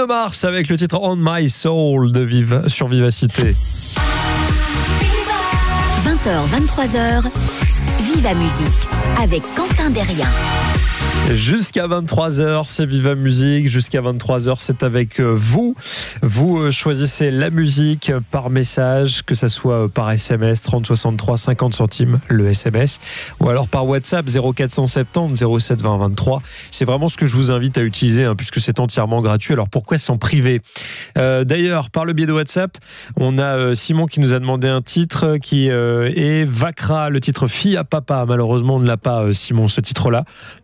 Bruno Mars avec le titre On My Soul sur Vivacité. 20h, 23h, Viva Musique avec Quentin Derrien. Jusqu'à 23h, c'est Viva Musique. Jusqu'à 23h, c'est avec vous. Vous choisissez la musique par message, que ça soit par SMS, 30 63 50 centimes le SMS, ou alors par WhatsApp 0470 07 20 23. C'est vraiment ce que je vous invite à utiliser, puisque c'est entièrement gratuit. Alors pourquoi s'en priver ? D'ailleurs, par le biais de WhatsApp, on a Simon qui nous a demandé un titre qui est Vacra, le titre Fille à Papa. Malheureusement, on ne l'a pas, Simon, ce titre-là.